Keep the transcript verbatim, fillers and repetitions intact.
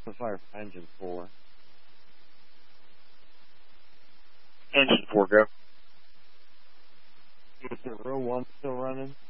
Fire engine four. Engine four, go. Is it row one still running?